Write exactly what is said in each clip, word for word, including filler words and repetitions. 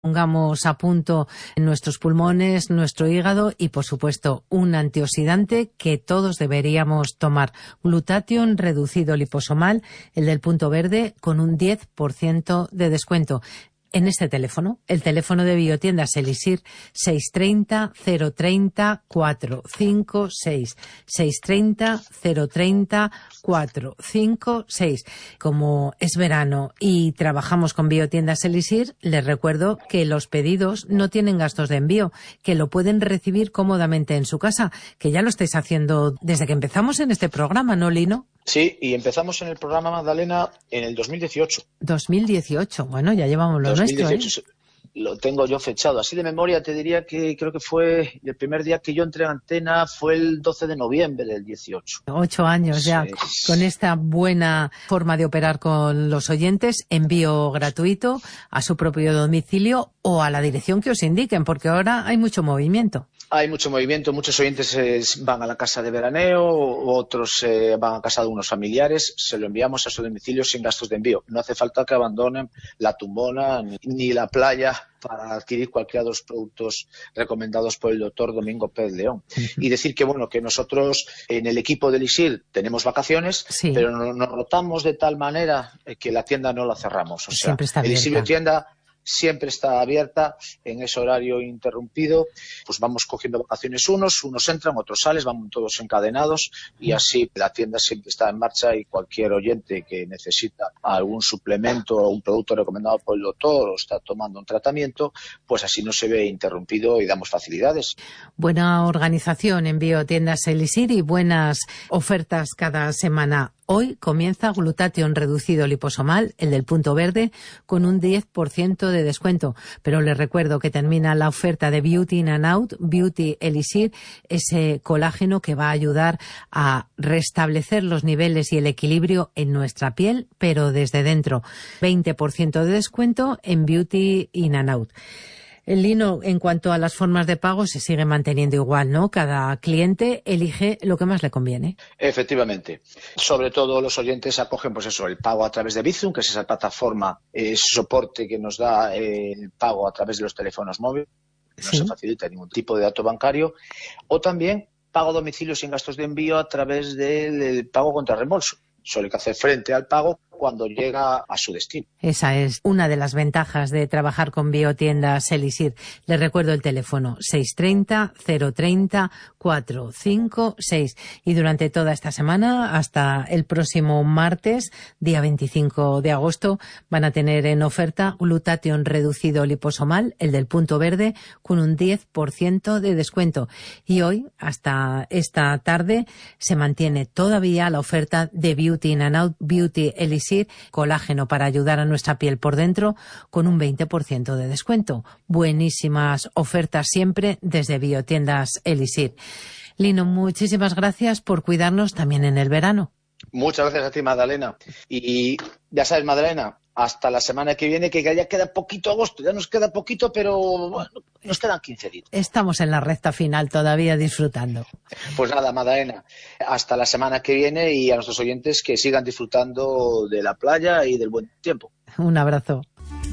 Pongamos a punto nuestros pulmones, nuestro hígado y, por supuesto, un antioxidante que todos deberíamos tomar. Glutatión reducido liposomal, el del punto verde, con un diez por ciento de descuento. En este teléfono, el teléfono de Biotiendas Elixir, seis tres cero, cero tres cero, cuatro cinco seis, seis tres cero, cero tres cero, cuatro cinco seis. Como es verano y trabajamos con Biotiendas Elixir, les recuerdo que los pedidos no tienen gastos de envío, que lo pueden recibir cómodamente en su casa, que ya lo estáis haciendo desde que empezamos en este programa, ¿no, Lino? Sí, y empezamos en el programa, Magdalena, en el dos mil dieciocho. dos mil dieciocho, bueno, ya llevamos lo dos mil dieciocho, nuestro, ¿eh? Lo tengo yo fechado. Así de memoria te diría que creo que fue el primer día que yo entré en antena fue el doce de noviembre del dieciocho. Ocho años ya, Sí. Con esta buena forma de operar con los oyentes, envío gratuito a su propio domicilio o a la dirección que os indiquen, porque ahora hay mucho movimiento. Hay mucho movimiento, muchos oyentes eh, van a la casa de veraneo, otros eh, van a casa de unos familiares, se lo enviamos a su domicilio sin gastos de envío. No hace falta que abandonen la tumbona ni, ni la playa para adquirir cualquiera de los productos recomendados por el doctor Domingo Pérez León. Uh-huh. Y decir que bueno que nosotros en el equipo de Elixir tenemos vacaciones, sí, pero nos, nos rotamos de tal manera que la tienda no la cerramos. O sea, siempre está abierta. Elixir Tienda siempre está abierta en ese horario interrumpido, pues vamos cogiendo vacaciones unos, unos entran, otros salen, vamos todos encadenados y así la tienda siempre está en marcha y cualquier oyente que necesita algún suplemento o un producto recomendado por el doctor o está tomando un tratamiento, pues así no se ve interrumpido y damos facilidades. Buena organización en Biotiendas Elixir y buenas ofertas cada semana. Hoy comienza Glutatión reducido liposomal, el del punto verde, con un diez por ciento de descuento. Pero les recuerdo que termina la oferta de Beauty In and Out, Beauty Elixir, ese colágeno que va a ayudar a restablecer los niveles y el equilibrio en nuestra piel, pero desde dentro. veinte por ciento de descuento en Beauty In and Out. El Lino, en cuanto a las formas de pago, se sigue manteniendo igual, ¿no? Cada cliente elige lo que más le conviene. Efectivamente. Sobre todo los oyentes acogen, pues eso, el pago a través de Bizum, que es esa plataforma, ese soporte que nos da el pago a través de los teléfonos móviles. No sí. se facilita ningún tipo de dato bancario. O también pago a domicilio sin gastos de envío a través del pago contra reembolso. Solo hay que hacer frente al pago cuando llega a su destino. Esa es una de las ventajas de trabajar con Biotiendas Elixir. Les recuerdo el teléfono seis tres cero, cero tres cero, cuatro cinco seis. Y durante toda esta semana, hasta el próximo martes, día veinticinco de agosto, van a tener en oferta Glutatión reducido liposomal, el del punto verde, con un diez por ciento de descuento. Y hoy, hasta esta tarde, se mantiene todavía la oferta de Beauty In and Out, Beauty Elixir, colágeno para ayudar a nuestra piel por dentro, con un veinte por ciento de descuento. Buenísimas ofertas siempre desde Biotiendas Elixir. Lino, muchísimas gracias por cuidarnos también en el verano. Muchas gracias a ti, Magdalena. Y ya sabes, Magdalena, hasta la semana que viene, que ya queda poquito agosto, ya nos queda poquito, pero bueno, nos quedan quince días. Estamos en la recta final todavía disfrutando. Pues nada, Magdalena, hasta la semana que viene y a nuestros oyentes que sigan disfrutando de la playa y del buen tiempo. Un abrazo.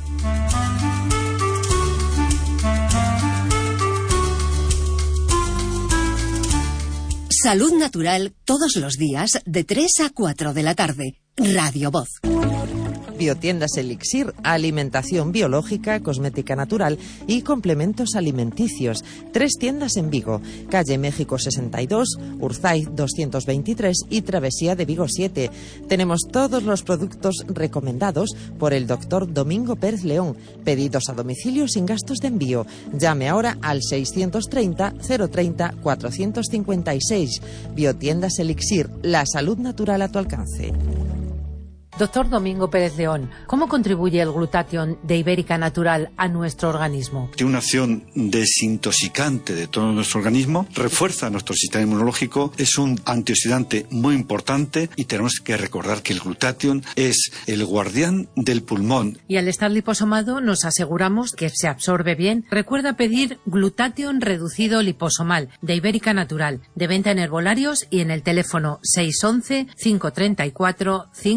Salud Natural todos los días de tres a cuatro de la tarde. Radio Voz. Biotiendas Elixir, alimentación biológica, cosmética natural y complementos alimenticios. Tres tiendas en Vigo, calle México sesenta y dos, Urzaiz doscientos veintitrés y Travesía de Vigo siete. Tenemos todos los productos recomendados por el doctor Domingo Pérez León. Pedidos a domicilio sin gastos de envío. Llame ahora al seiscientos treinta, cero treinta, cuatrocientos cincuenta y seis. Biotiendas Elixir, la salud natural a tu alcance. Doctor Domingo Pérez León, ¿cómo contribuye el glutatión de Ibérica Natural a nuestro organismo? Tiene una acción desintoxicante de todo nuestro organismo, refuerza nuestro sistema inmunológico, es un antioxidante muy importante y tenemos que recordar que el glutatión es el guardián del pulmón. Y al estar liposomado nos aseguramos que se absorbe bien. Recuerda pedir glutatión reducido liposomal de Ibérica Natural, de venta en herbolarios y en el teléfono seis uno uno, cinco tres cuatro, cinco tres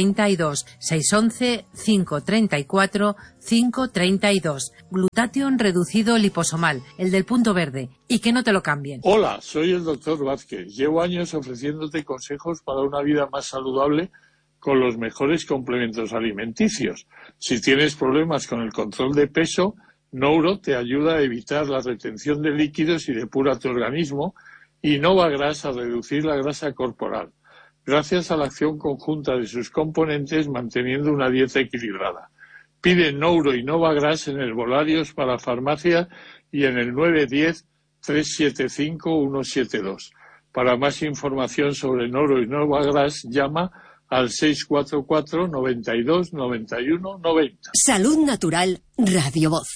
treinta y dos, seiscientos once, quinientos treinta y cuatro, quinientos treinta y dos. Glutatión reducido liposomal, el del punto verde. Y que no te lo cambien. Hola, soy el doctor Vázquez. Llevo años ofreciéndote consejos para una vida más saludable con los mejores complementos alimenticios. Si tienes problemas con el control de peso, Nouro te ayuda a evitar la retención de líquidos y depura tu organismo, y Novagras a reducir la grasa corporal, gracias a la acción conjunta de sus componentes manteniendo una dieta equilibrada. Pide Nouro y Novagras en herbolarios para farmacia y en el nueve uno cero, tres siete cinco, uno siete dos. Para más información sobre Nouro y Novagras, llama al seis cuatro cuatro, noventa y dos, noventa y uno, noventa. Salud Natural, Radio Voz.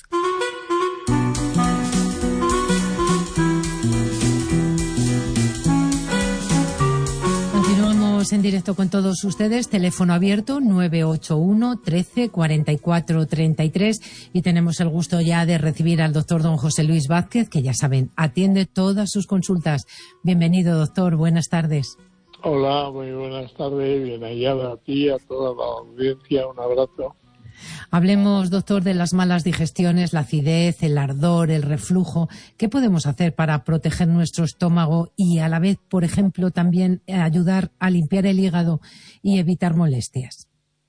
En directo con todos ustedes, teléfono abierto nueve ocho uno, trece, cuarenta y cuatro, treinta y tres, y tenemos el gusto ya de recibir al doctor don José Luis Vázquez, que ya saben, atiende todas sus consultas. Bienvenido, doctor, buenas tardes. Hola, muy buenas tardes, bien hallada a ti, a toda la audiencia, un abrazo. Hablemos, doctor, de las malas digestiones, la acidez, el ardor, el reflujo. ¿Qué podemos hacer para proteger nuestro estómago y a la vez, por ejemplo, también ayudar a limpiar el hígado y evitar molestias?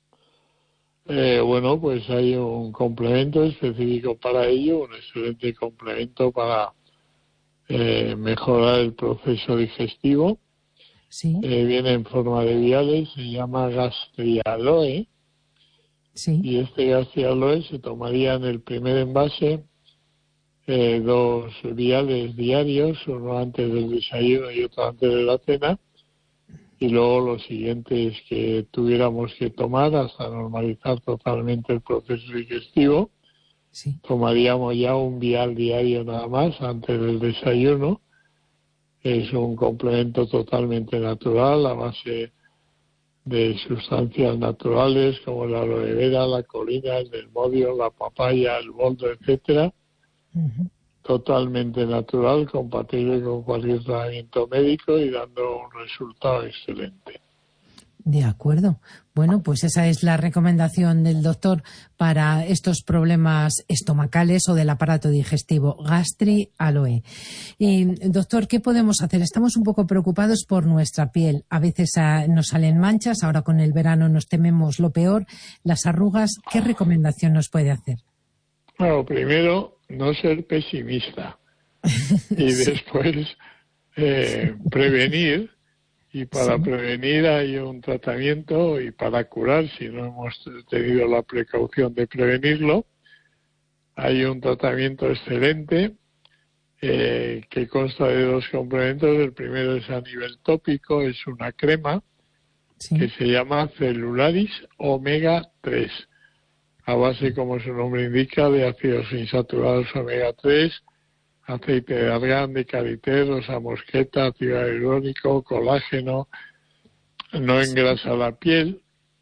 Eh, bueno, pues hay un complemento específico para ello, un excelente complemento para eh, mejorar el proceso digestivo. Sí. Eh, viene en forma de viales, se llama Gastrialoe. Sí. Y este Gastrialoe se tomaría en el primer envase eh, dos viales diarios, uno antes del desayuno y otro antes de la cena, y luego los siguientes que tuviéramos que tomar hasta normalizar totalmente el proceso digestivo. Sí. Tomaríamos ya un vial diario nada más antes del desayuno. Es un complemento totalmente natural a base de sustancias naturales como la aloe vera, la colina, el desmodio, la papaya, el boldo, etcétera. Uh-huh. Totalmente natural, compatible con cualquier tratamiento médico y dando un resultado excelente. De acuerdo. Bueno, pues esa es la recomendación del doctor para estos problemas estomacales o del aparato digestivo, Gastrialoe. Y, doctor, ¿qué podemos hacer? Estamos un poco preocupados por nuestra piel. A veces ah, nos salen manchas, ahora con el verano nos tememos lo peor, las arrugas. ¿Qué recomendación nos puede hacer? Bueno, primero, no ser pesimista y sí. después eh, prevenir. Y para sí. prevenir hay un tratamiento, y para curar, si no hemos tenido la precaución de prevenirlo, hay un tratamiento excelente eh, que consta de dos complementos. El primero es a nivel tópico, es una crema sí. que se llama Celularis Omega tres, a base, como su nombre indica, de ácidos insaturados omega tres, aceite de argán, de karité, rosa mosqueta, ácido hialurónico, colágeno, no engrasa la piel,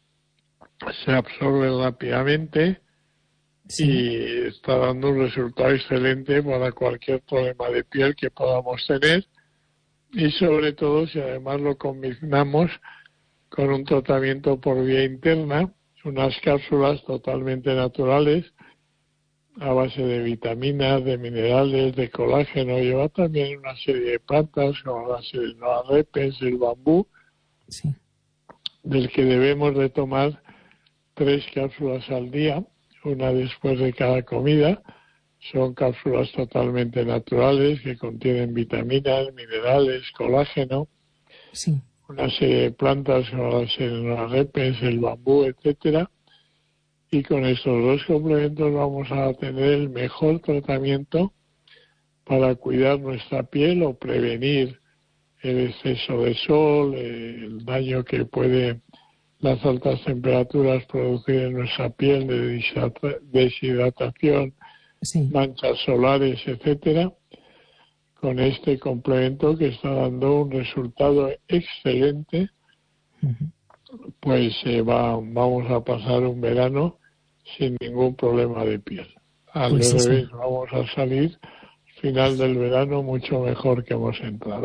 se absorbe rápidamente sí. y está dando un resultado excelente para cualquier problema de piel que podamos tener, y sobre todo si además lo combinamos con un tratamiento por vía interna, unas cápsulas totalmente naturales a base de vitaminas, de minerales, de colágeno. Lleva también una serie de plantas como la Selenoa repens, el bambú, sí. del que debemos de tomar tres cápsulas al día, una después de cada comida. Son cápsulas totalmente naturales que contienen vitaminas, minerales, colágeno, sí. una serie de plantas como la Selenoa repens, el bambú, etcétera. Y con estos dos complementos vamos a tener el mejor tratamiento para cuidar nuestra piel o prevenir el exceso de sol, el daño que puede las altas temperaturas producir en nuestra piel de deshidratación, sí. manchas solares, etcétera. Con este complemento que está dando un resultado excelente, uh-huh. pues eh, va, vamos a pasar un verano sin ningún problema de piel. Al pues revés, sí. vamos a salir al final del verano mucho mejor que hemos entrado.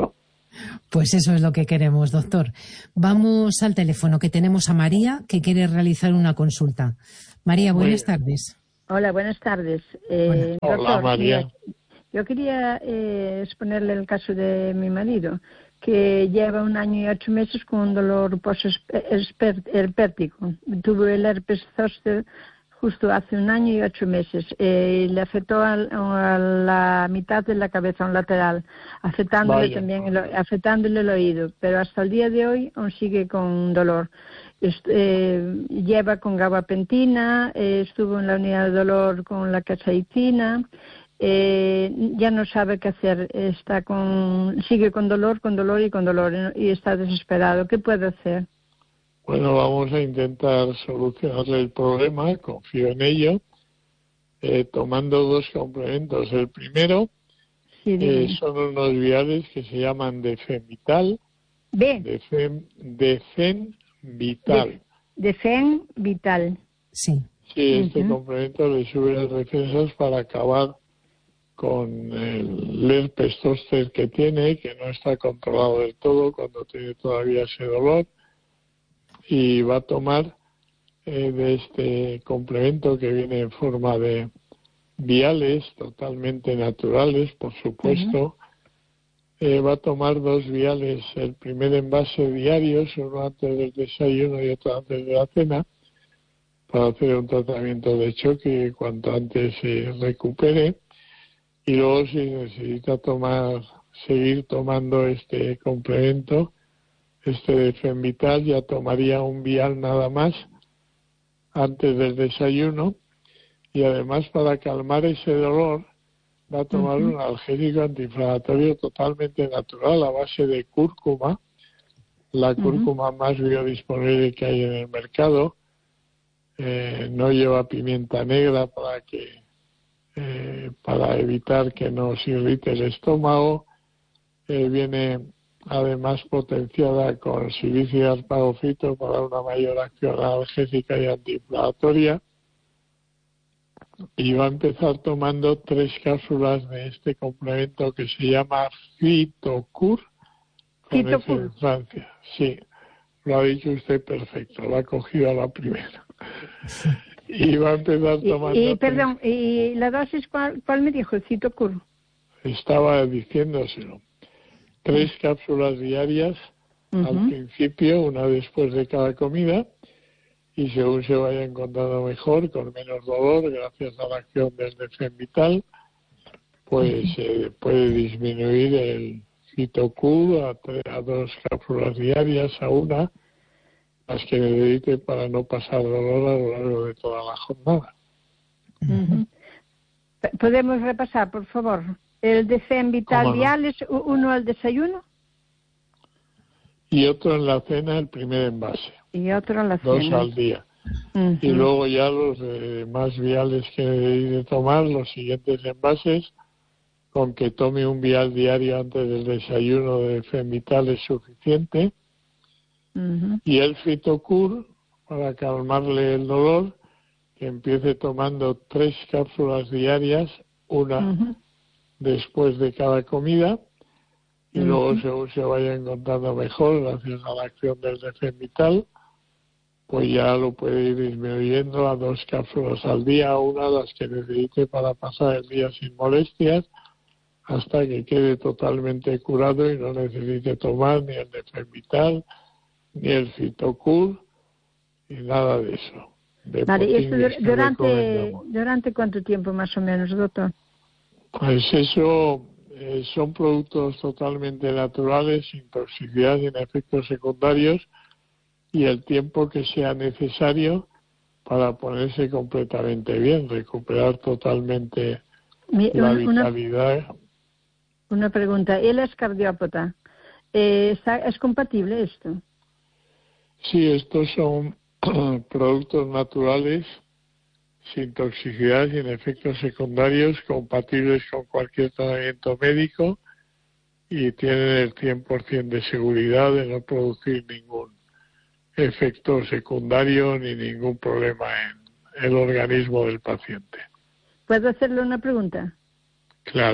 Pues eso es lo que queremos, doctor. Vamos al teléfono, que tenemos a María, que quiere realizar una consulta. María, buenas tardes. Hola, buenas tardes. Eh, Hola, doctor, María. mira, yo quería eh, exponerle el caso de mi marido, que lleva un año y ocho meses con un dolor post-herpético. Tuvo el herpes zóster justo hace un año y ocho meses. Eh, y le afectó a, a la mitad de la cabeza, a un lateral, afectándole Vaya. también el, afectándole el oído. Pero hasta el día de hoy aún sigue con dolor. Est eh, lleva con gabapentina, eh, estuvo en la unidad de dolor con la capsaicina. Eh, ya no sabe qué hacer, está con, sigue con dolor, con dolor y con dolor y está desesperado. ¿Qué puede hacer? Bueno, vamos a intentar solucionarle el problema, confío en ello, eh, tomando dos complementos. El primero Sí, eh, son unos viales que se llaman Defenvital, B, Defen, Defenvital. de, Defen Vital. Sí. Sí, este Ujú. complemento le sube las defensas para acabar con el herpes zóster que tiene, que no está controlado del todo cuando tiene todavía ese dolor, y va a tomar eh, de este complemento que viene en forma de viales totalmente naturales, por supuesto. Eh, va a tomar dos viales, el primer envase diarios, uno antes del desayuno y otro antes de la cena, para hacer un tratamiento de choque y cuanto antes se recupere. Y luego, si necesita tomar, seguir tomando este complemento, este Defenvital, ya tomaría un vial nada más antes del desayuno. Y además, para calmar ese dolor, va a tomar uh-huh. un analgésico antiinflamatorio totalmente natural a base de cúrcuma, la cúrcuma uh-huh. más biodisponible que hay en el mercado. Eh, no lleva pimienta negra para que Eh, para evitar que nos irrite el estómago. Eh, viene además potenciada con silicio y asparagofito para una mayor acción analgésica y antiinflamatoria. Y va a empezar tomando tres cápsulas de este complemento que se llama Fitocur, con F en Francia. Sí, lo ha dicho usted perfecto, lo ha cogido a la primera. Y va a empezar tomando... Y, y perdón, ¿y la dosis cuál, cuál me dijo? Fitocur. Estaba diciéndoselo. Tres cápsulas diarias uh-huh. al principio, una después de cada comida, y según se vaya encontrando mejor, con menos dolor, gracias a la acción del Defenvital, pues uh-huh. eh, puede disminuir el Fitocur a, tres, a dos cápsulas diarias, a una, las que necesite para no pasar dolor a lo largo de toda la jornada. Uh-huh. ¿Podemos repasar, por favor? ¿El Defenvital vial es uno al desayuno? Y otro en la cena, el primer envase. Y otro en la Dos cena. Dos al día. Uh-huh. Y luego ya los demás viales que necesite tomar, los siguientes envases, con que tome un vial diario antes del desayuno de Defenvital es suficiente. Uh-huh. Y el Fitocur, para calmarle el dolor, que empiece tomando tres cápsulas diarias, una uh-huh. después de cada comida, y uh-huh. luego según se vaya encontrando mejor, gracias a la acción del Defenvital, pues ya lo puede ir disminuyendo a dos cápsulas al día, una las que necesite para pasar el día sin molestias, hasta que quede totalmente curado y no necesite tomar ni el Defenvital, ni el Fitocur, ni nada de eso. De vale, ¿y esto durante, durante cuánto tiempo más o menos, doctor? Pues eso eh, son productos totalmente naturales, sin toxicidad, sin efectos secundarios, y el tiempo que sea necesario para ponerse completamente bien, recuperar totalmente Mi, la una, vitalidad. Una pregunta, él es cardiópata, eh, ¿es compatible esto? Sí, estos son productos naturales, sin toxicidad, sin efectos secundarios, compatibles con cualquier tratamiento médico y tienen el cien por ciento de seguridad de no producir ningún efecto secundario ni ningún problema en el organismo del paciente. ¿Puedo hacerle una pregunta? Claro.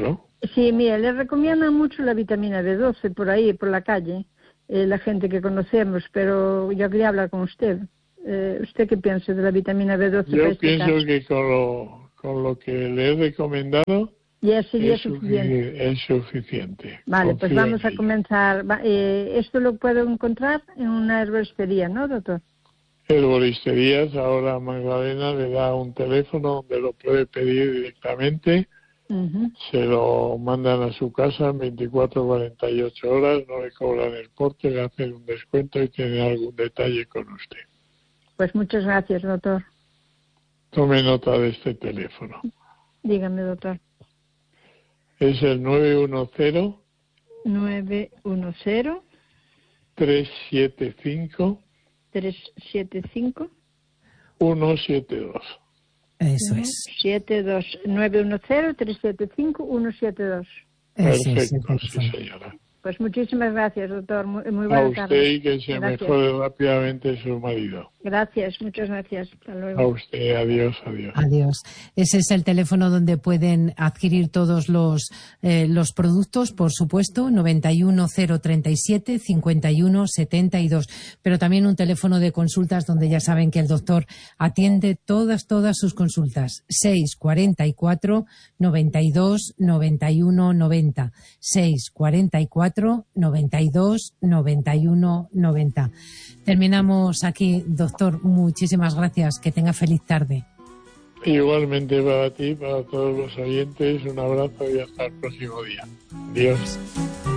Sí, mira, le recomiendan mucho la vitamina B doce por ahí, por la calle, eh, la gente que conocemos, pero yo quería hablar con usted. Eh, ¿Usted qué piensa de la vitamina B doce? Yo pienso caso? que con lo, con lo que le he recomendado ya sería es, suficiente. es suficiente. Vale, Confío pues vamos a ello. comenzar. Eh, esto lo puedo encontrar en una herboristería, ¿no, doctor? Herboristerías, ahora Magdalena le da un teléfono donde lo puede pedir directamente. Uh-huh. Se lo mandan a su casa en veinticuatro a cuarenta y ocho horas, no le cobran el porte, le hacen un descuento y tiene algún detalle con usted. Pues muchas gracias, doctor. Tome nota de este teléfono. Dígame, doctor. Es el nueve uno cero nueve uno cero tres siete cinco tres siete cinco uno siete dos. Eso es. siete dos nueve uno cero tres siete cinco uno siete dos. Perfecto, sí, señora. Pues muchísimas gracias, doctor. Muy, muy buena tarde. A usted y que se gracias. Mejore rápidamente su marido. Gracias, muchas gracias. Hasta luego. A usted, adiós, adiós. Adiós. Ese es el teléfono donde pueden adquirir todos los eh, los productos, por supuesto, noventa y uno cero treinta y siete cincuenta y uno setenta y dos. Pero también un teléfono de consultas donde ya saben que el doctor atiende todas, todas sus consultas. seis cuarenta y cuatro noventa y dos noventa y uno noventa. seis cuarenta y cuatro noventa y dos noventa y uno noventa. Terminamos aquí, doctor. Muchísimas gracias. Que tenga feliz tarde. Igualmente para ti, para todos los oyentes, un abrazo y hasta el próximo día. Adiós.